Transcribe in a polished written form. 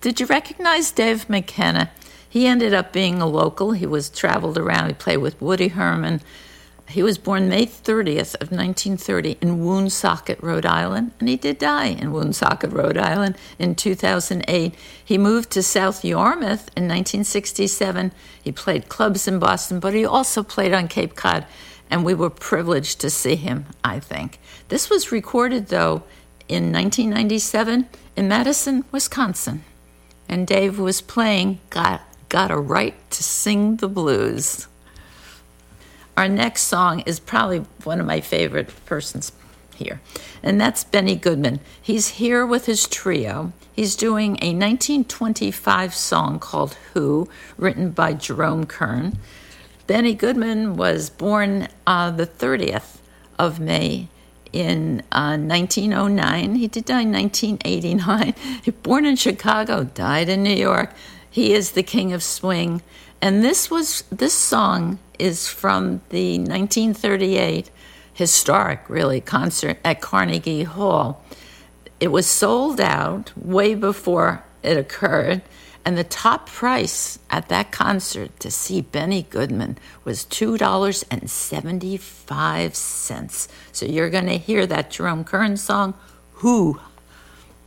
Did you recognize Dave McKenna? He ended up being a local. He was traveled around. He played with Woody Herman. He was born May 30th of 1930 in Woonsocket, Rhode Island, and he did die in Woonsocket, Rhode Island in 2008. He moved to South Yarmouth in 1967. He played clubs in Boston, but he also played on Cape Cod, and we were privileged to see him, I think. This was recorded, though, in 1997 in Madison, Wisconsin, and Dave was playing Got a Right to Sing the Blues. Our next song is probably one of my favorite persons here, and that's Benny Goodman. He's here with his trio. He's doing a 1925 song called Who, written by Jerome Kern. Benny Goodman was born the 30th of May in 1909. He did die in 1989. Born in Chicago, died in New York. He is the king of swing. And this song is from the 1938 historic, really, concert at Carnegie Hall. It was sold out way before it occurred, and the top price at that concert to see Benny Goodman was $2.75. So you're going to hear that Jerome Kern song, Who?